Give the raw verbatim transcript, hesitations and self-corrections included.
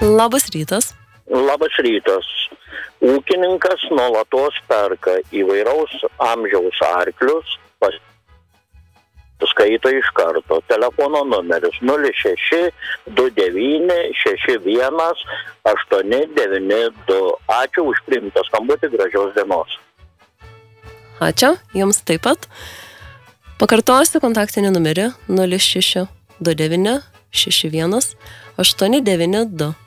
Labas rytas. Labas rytas. Ūkininkas nuolatos perka įvairaus amžiaus arklius, skaito iš karto. Telefono numeris nulis šeši du devyni šeši vienas aštuoni devyni du. Ačiū už priimtą skambutį, gražios dienos. Ačiū, jums taip pat. Pakartosiu kontaktinį numerį nulis šeši du devyni šeši vienas aštuoni devyni du.